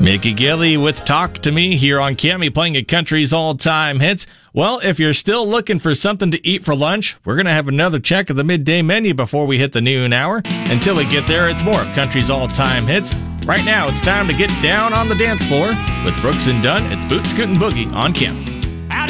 Mickey Gilley with Talk to Me here on Cami, playing a country's all-time hits. Well, if you're still looking for something to eat for lunch, we're going to have another check of the midday menu before we hit the noon hour. Until we get there, it's more of country's all-time hits. Right now, it's time to get down on the dance floor. With Brooks and Dunn, it's Boot Scootin' Boogie on Cami.